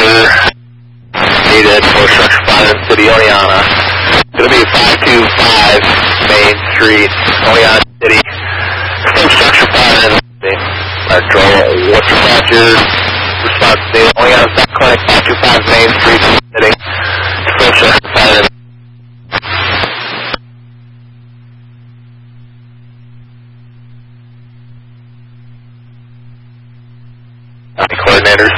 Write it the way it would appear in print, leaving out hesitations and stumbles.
needed for structure fire in the city, Oleana. It's going to be 525 Main Street, Oleana City. Some structure fire in the city. What's your response to Oleana Stop Clinic, 525 Main Street, City. Some structure fire in the city. Coordinators.